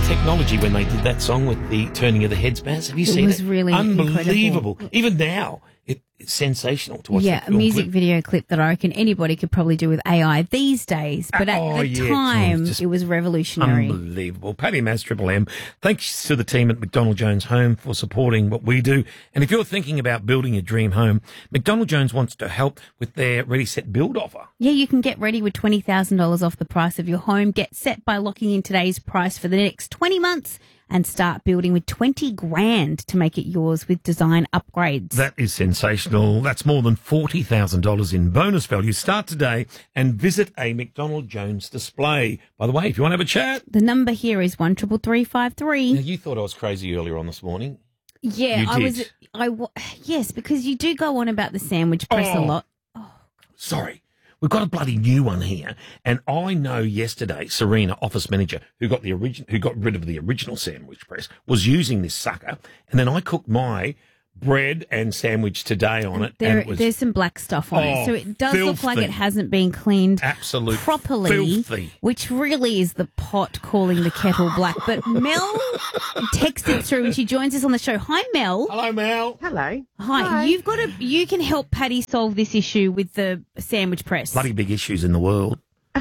technology when they did that song with the turning of the heads, Baz? Have you seen it? It was really unbelievable. incredible. Even now, it's sensational to watch. Yeah, that a music clip. video clip that I reckon anybody could probably do with AI these days. But at the time, it was revolutionary. Unbelievable. Paddy Maz, Triple M, thanks to the team at McDonald Jones Home for supporting what we do. And if you're thinking about building a dream home, McDonald Jones wants to help with their Ready Set Build offer. Yeah, you can get ready with $20,000 off the price of your home. Get set by locking in today's price for the next 20 months and start building with $20,000 to make it yours with design upgrades. That is sensational. That's more than $40,000 in bonus value. Start today and visit a McDonald Jones display. By the way, if you want to have a chat. The number here is 13353. Now, you thought I was crazy earlier on this morning. Yeah, You did. Yes, because you do go on about the sandwich press a lot. Sorry. We've got a bloody new one here, and I know yesterday Serena, office manager, who got rid of the original sandwich press, was using this sucker, and then I cooked my bread and sandwich today on it. There's some black stuff on it, so it does look like it hasn't been cleaned properly, filthy. Which really is the pot calling the kettle black. But Mel texted through and she joins us on the show. Hi, Mel. Hello, Mel. Hello. Hi. You can help Paddy solve this issue with the sandwich press. Bloody big issues in the world.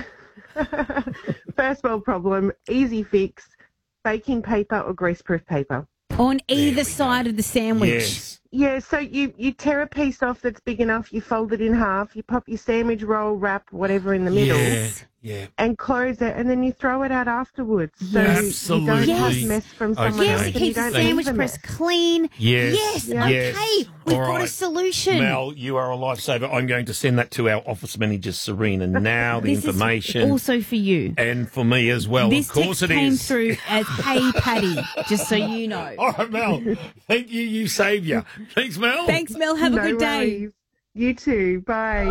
First world problem, easy fix, baking paper or greaseproof paper. On either side of the sandwich. Yes. Yeah, so you tear a piece off that's big enough, you fold it in half, you pop your sandwich roll, wrap, whatever in the middle, and close it, and then you throw it out afterwards. So you don't have mess from someone else. Yes, it keeps the sandwich press clean. Yes. Okay, we've All got a right. solution. Mel, you are a lifesaver. I'm going to send that to our office manager, Serena, now, the This information. is also for you. And for me as well. This Of course text it came is. through as "Hey Paddy," just so you know. All right, Mel. Thank you. You saviour. Thanks, Mel. Thanks, Mel. Have a good day. Worries. You too. Bye.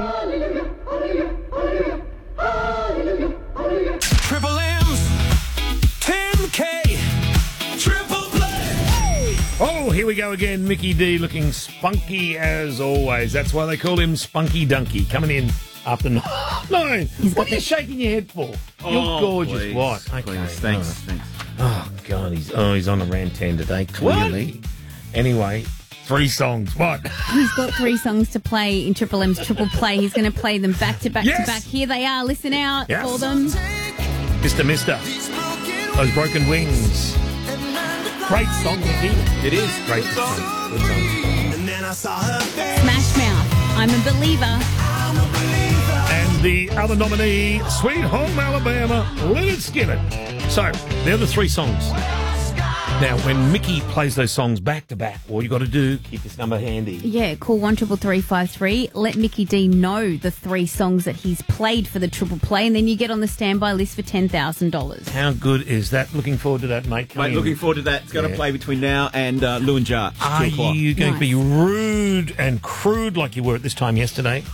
Triple M's 10K Triple Play. Oh, here we go again. Mickey D looking spunky as always. That's why they call him Spunky Dunky. Coming in after 9. What are you shaking your head for? You're gorgeous. Please, What? Okay. please. Thanks. Oh, God. He's on a rantan today, clearly. Anyway, 3 songs. What? He's got 3 songs to play in Triple M's Triple Play. He's going to play them back to back to back. Here they are. Listen out for them. Mister. Those Broken Wings. Great song, Mickey. It is. Great song. Good song. And then I saw her face. Smash Mouth. I'm a believer. And the other nominee, Sweet Home Alabama, Leonard Skinner. So, they're the 3 songs. Now, when Mickey plays those songs back to back, all you got to do, keep this number handy. Yeah, call 13353. Let Mickey D know the 3 songs that he's played for the Triple Play, and then you get on the standby list for $10,000. How good is that? Looking forward to that, mate. Mate, looking forward to that. It's going to play between now and Lou and Jar. Are 2 o'clock. you going to be rude and crude like you were at this time yesterday?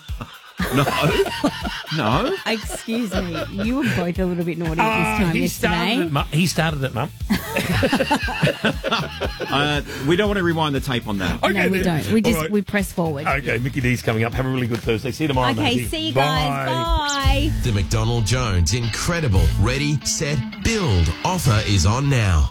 No. Excuse me, you were both a little bit naughty at this time yesterday. He started it, Mum. We don't want to rewind the tape on that. No, we don't. We just All right. we press forward. Okay, Mickey D's coming up. Have a really good Thursday. See you tomorrow, Okay, matey. see you guys. Bye. The McDonald Jones incredible Ready, Set, Build offer is on now.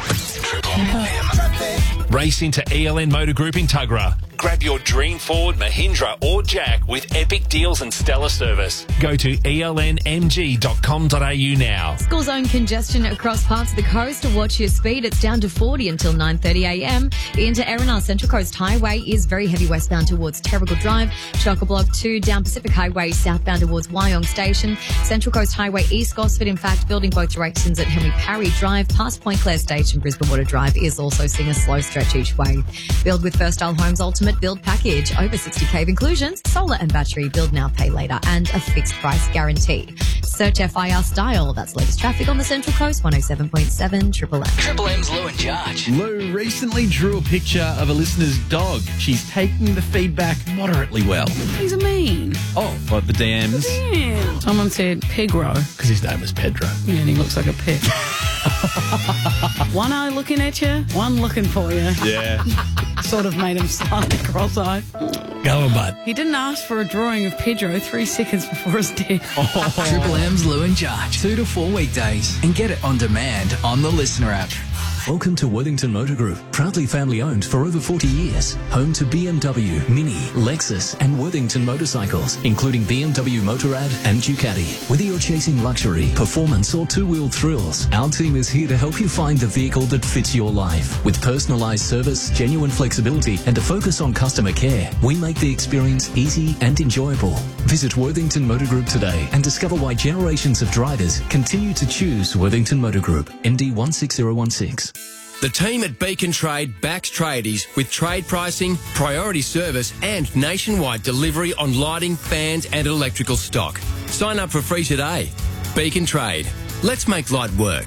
Race into ELN Motor Group in Tuggerah. Grab your dream Ford, Mahindra or Jack with epic deals and stellar service. Go to elnmg.com.au now. School zone congestion across parts of the coast. To watch your speed, it's down to 40 until 9:30 a.m. Into Erina, Central Coast Highway is very heavy westbound towards Terrigal Drive. Chock-a-Block 2 down Pacific Highway southbound towards Wyong Station. Central Coast Highway East Gosford, in fact, building both directions at Henry Parry Drive past Point Clare Station. Brisbane Water Drive is also seeing a slow stretch each way. Build with First Style Homes Ultimate Build Package. Over 60 cave inclusions, solar and battery, build now, pay later, and a fixed price guarantee. Search FIR Style. That's latest traffic on the Central Coast, 107.7 Triple M. Triple M's Lou and Jarge. Lou recently drew a picture of a listener's dog. She's taking the feedback moderately well. He's a mean. Oh, what, the DMs? Yeah. Someone said Pedro. Because his name was Pedro. Yeah, and he looks like a pig. One eye looking at you, one looking for you. Yeah. sort of made him slightly cross-eyed. Go on, bud. He didn't ask for a drawing of Pedro 3 seconds before his death. Triple M's Lou and Judge, 2 to 4 weekdays, and get it on demand on the Listener app. Welcome to Worthington Motor Group, proudly family owned for over 40 years. Home to BMW, Mini, Lexus and Worthington motorcycles, including BMW Motorrad and Ducati. Whether you're chasing luxury, performance or two-wheel thrills, our team is here to help you find the vehicle that fits your life. With personalised service, genuine flexibility and a focus on customer care, we make the experience easy and enjoyable. Visit Worthington Motor Group today and discover why generations of drivers continue to choose Worthington Motor Group. ND 16016. The team at Beacon Trade backs tradies with trade pricing, priority service and nationwide delivery on lighting, fans and electrical stock. Sign up for free today. Beacon Trade. Let's make light work.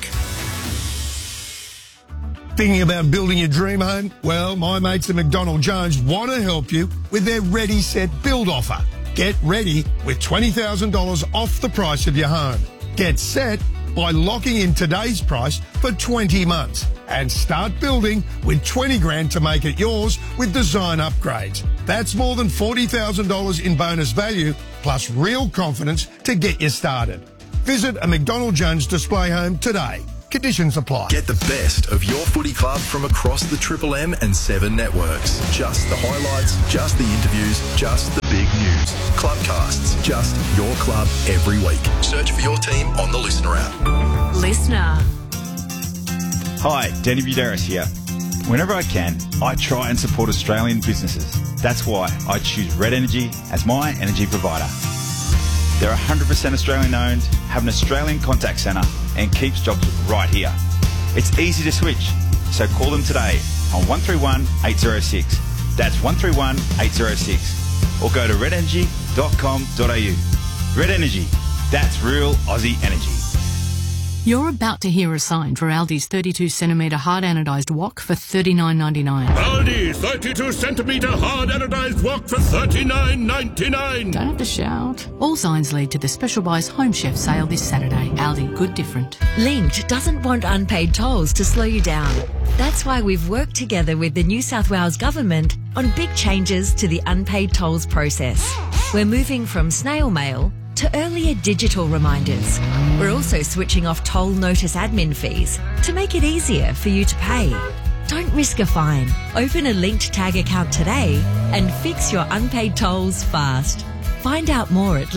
Thinking about building your dream home? Well, my mates at McDonald Jones want to help you with their Ready Set Build offer. Get ready with $20,000 off the price of your home. Get set by locking in today's price for 20 months and start building with 20 grand to make it yours with design upgrades. That's more than $40,000 in bonus value plus real confidence to get you started. Visit a McDonald Jones display home today. Conditions apply. Get the best of your footy club from across the Triple M and 7 networks. Just the highlights, just the interviews, just the big news. Clubcasts, just your club every week. Search for your team on the Listener app. Listener. Hi, Danny Buderis here. Whenever I can, I try and support Australian businesses. That's why I choose Red Energy as my energy provider. They're 100% Australian owned, have an Australian contact centre and keeps jobs right here. It's easy to switch, so call them today on 131 806. That's 131 806. Or go to redenergy.com.au. Red Energy, that's real Aussie energy. You're about to hear a sign for Aldi's 32cm hard anodised wok for $39.99. Aldi 32cm hard anodised wok for $39.99. Don't have to shout. All signs lead to the Special Buys Home Chef sale this Saturday. Aldi, good different. Linked doesn't want unpaid tolls to slow you down. That's why we've worked together with the New South Wales Government on big changes to the unpaid tolls process. We're moving from snail mail to earlier digital reminders. We're also switching off toll notice admin fees to make it easier for you to pay. Don't risk a fine. Open a linked tag account today and fix your unpaid tolls fast. Find out more at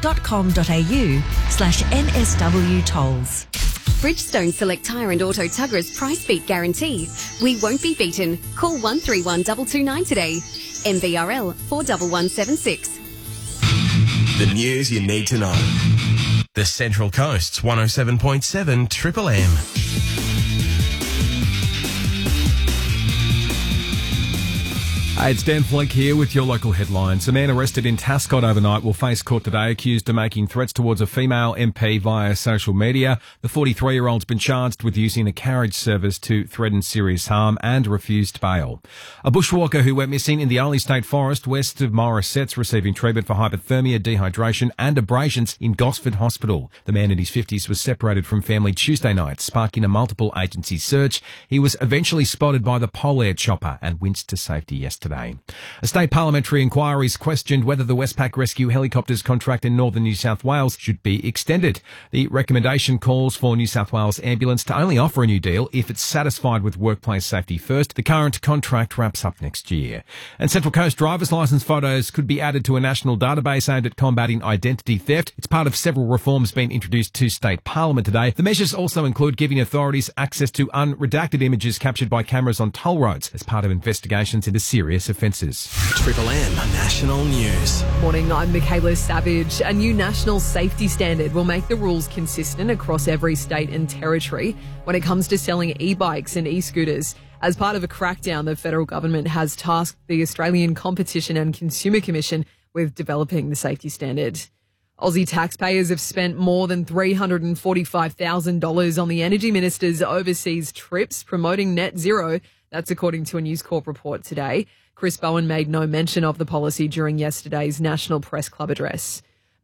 linked.com.au/NSW tolls. Bridgestone Select Tyre and Auto Tugger's price beat guarantee. We won't be beaten. Call 131 229 today. MBRL 41176. The news you need to know. The Central Coast's 107.7 Triple M. Hey, it's Dan Fleck here with your local headlines. A man arrested in Tascott overnight will face court today accused of making threats towards a female MP via social media. The 43-year-old's been charged with using a carriage service to threaten serious harm and refused bail. A bushwalker who went missing in the Olney State Forest west of Morissette's receiving treatment for hypothermia, dehydration and abrasions in Gosford Hospital. The man in his 50s was separated from family Tuesday night, sparking a multiple agency search. He was eventually spotted by the Polair chopper and winced to safety yesterday. A state parliamentary inquiry has questioned whether the Westpac Rescue Helicopters contract in northern New South Wales should be extended. The recommendation calls for New South Wales Ambulance to only offer a new deal if it's satisfied with workplace safety first. The current contract wraps up next year. And Central Coast driver's licence photos could be added to a national database aimed at combating identity theft. It's part of several reforms being introduced to state parliament today. The measures also include giving authorities access to unredacted images captured by cameras on toll roads as part of investigations into serious offences. Triple M National News. Morning, I'm Michaela Savage. A new national safety standard will make the rules consistent across every state and territory when it comes to selling e-bikes and e-scooters. As part of a crackdown, the federal government has tasked the Australian Competition and Consumer Commission with developing the safety standard. Aussie taxpayers have spent more than $345,000 on the Energy Minister's overseas trips promoting net zero. That's according to a News Corp report today. Chris Bowen made no mention of the policy during yesterday's National Press Club address.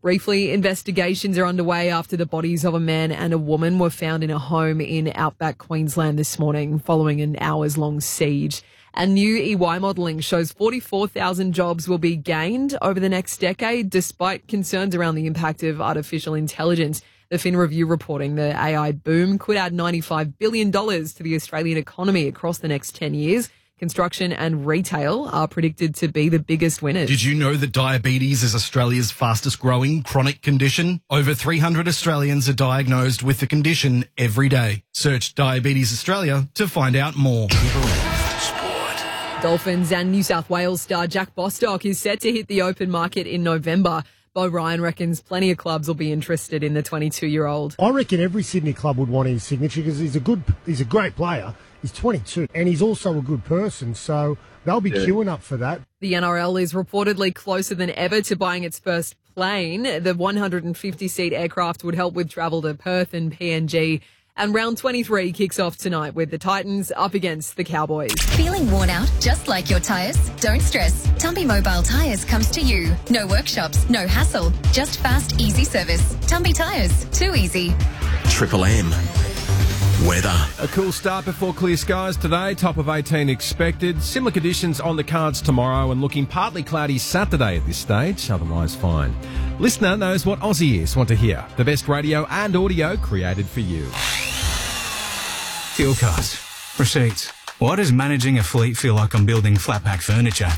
Briefly, investigations are underway after the bodies of a man and a woman were found in a home in outback Queensland this morning following an hours-long siege. And new EY modelling shows 44,000 jobs will be gained over the next decade, despite concerns around the impact of artificial intelligence. The Fin Review reporting the AI boom could add $95 billion to the Australian economy across the next 10 years. Construction and retail are predicted to be the biggest winners. Did you know that diabetes is Australia's fastest growing chronic condition? Over 300 Australians are diagnosed with the condition every day. Search Diabetes Australia to find out more. Dolphins and New South Wales star Jack Bostock is set to hit the open market in November. Bo Ryan reckons plenty of clubs will be interested in the 22-year-old. I reckon every Sydney club would want his signature because he's a great player. He's 22 and he's also a good person, so they'll be queuing up for that. The NRL is reportedly closer than ever to buying its first plane. The 150-seat aircraft would help with travel to Perth and PNG. And round 23 kicks off tonight with the Titans up against the Cowboys. Feeling worn out just like your tyres? Don't stress. Tumby Mobile Tyres comes to you. No workshops, no hassle, just fast, easy service. Tumby Tyres, too easy. Triple M. Weather. A cool start before clear skies today. Top of 18 expected. Similar conditions on the cards tomorrow and looking partly cloudy Saturday at this stage. Otherwise fine. Listener knows what Aussie ears want to hear. The best radio and audio created for you. Fuel costs. Receipts. Why does managing a fleet feel like I'm building flat pack furniture?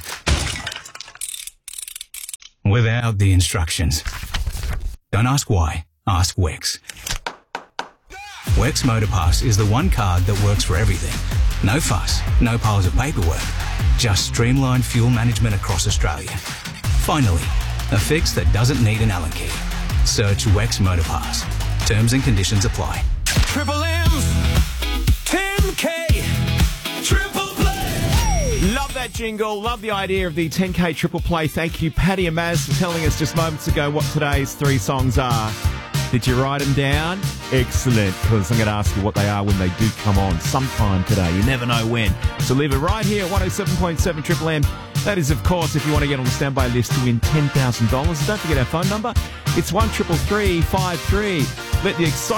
Without the instructions. Don't ask why. Ask Wex. Wex Motorpass is the one card that works for everything. No fuss, no piles of paperwork, just streamlined fuel management across Australia. Finally, a fix that doesn't need an Allen key. Search Wex Motorpass. Terms and conditions apply. Triple M's 10K Triple Play. Love that jingle. Love the idea of the 10K Triple Play. Thank you, Paddy and Maz, for telling us just moments ago what today's 3 songs are. Did you write them down? Excellent, because I'm going to ask you what they are when they do come on sometime today. You never know when. So leave it right here at 107.7 Triple M. That is, of course, if you want to get on the standby list to win $10,000. Don't forget our phone number. It's 133353. Let the excitement